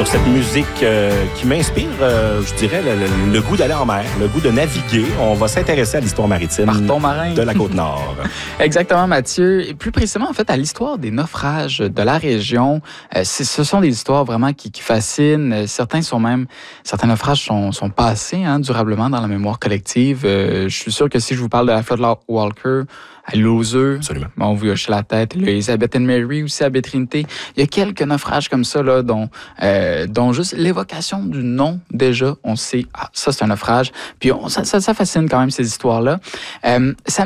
sur cette musique qui m'inspire, je dirais, le goût d'aller en mer, le goût de naviguer. On va s'intéresser à l'histoire maritime marin. de la Côte-Nord. Exactement, Mathieu. Et plus précisément, en fait, à l'histoire des naufrages de la région. Ce sont des histoires vraiment qui fascinent. Certains naufrages sont passés durablement dans la mémoire collective. Je suis sûr que si je vous parle de la flotte Walker, à Lauzeux, on vous hoche la tête. Elizabeth and Mary aussi à Baie-Trinité. Il y a quelques naufrages comme ça, là, dont juste l'évocation du nom, déjà, on sait, ça c'est un naufrage. Puis ça fascine quand même ces histoires-là.